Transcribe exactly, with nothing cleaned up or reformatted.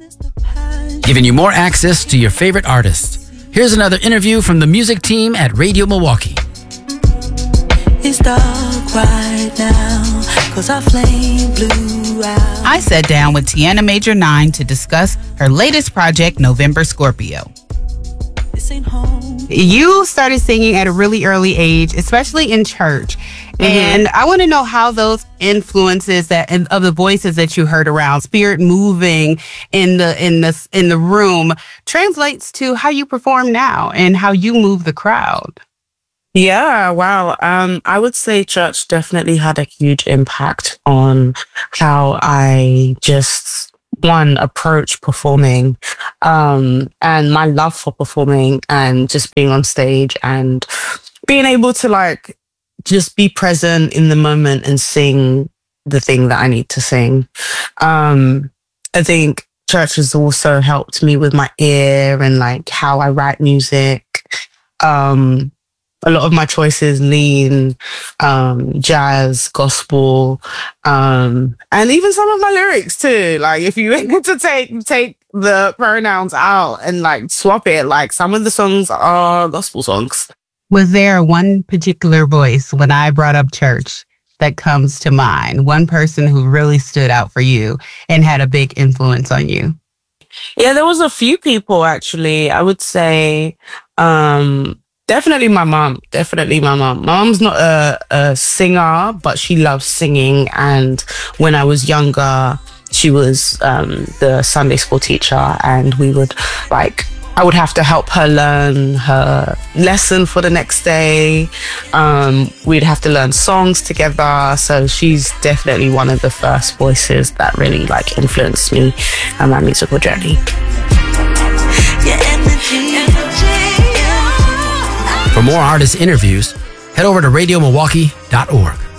giving you more access to your favorite artists. Here's another interview from the music team at Radio Milwaukee. It's dark right now, 'cause our flame blew out. I sat down with Tiana Major nine to discuss her latest project, November Scorpio. This ain't home. You started singing at a really early age, especially in church. Mm-hmm. And I want to know how those influences that and of the voices that you heard around, spirit moving in the in the in the room, translates to how you perform now and how you move the crowd. Yeah, wow. Um, I would say church definitely had a huge impact on how I just, one, approach performing, um, and my love for performing and just being on stage and being able to like just be present in the moment and sing the thing that I need to sing. Um, I think church has also helped me with my ear and like how I write music. Um, A lot of my choices lean um, jazz, gospel, um, and even some of my lyrics too. Like if you were to take take the pronouns out and like swap it, like some of the songs are gospel songs. Was there one particular voice when I brought up church that comes to mind? One person who really stood out for you and had a big influence on you? Yeah, there was a few people actually. I would say. Um, Definitely my mom. Definitely my mom. My mom's not a, a singer, but she loves singing. And when I was younger, she was um, the Sunday school teacher, and we would like, I would have to help her learn her lesson for the next day. Um, we'd have to learn songs together. So she's definitely one of the first voices that really like influenced me on my musical journey. Your energy, energy. For more artist interviews, head over to radio milwaukee dot org.